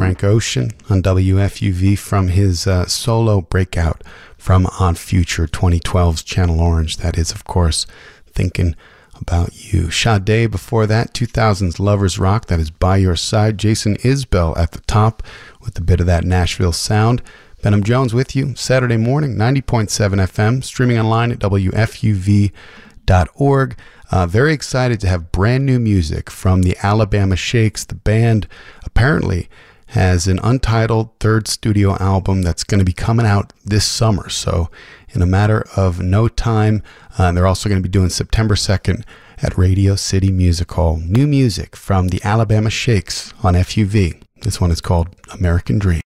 Frank Ocean on WFUV from his solo breakout from On Future 2012's Channel Orange. That is, of course, Thinking About You. Sade before that, 2000's Lovers Rock, that is By Your Side. Jason Isbell at the top with a bit of that Nashville sound. Benham Jones with you Saturday morning, 90.7 FM, streaming online at WFUV.org. Very excited to have brand new music from the Alabama Shakes. The band apparently has an untitled third studio album that's going to be coming out this summer. So in a matter of no time, they're also going to be doing September 2nd at Radio City Music Hall. New music from the Alabama Shakes on FUV. This one is called American Dream.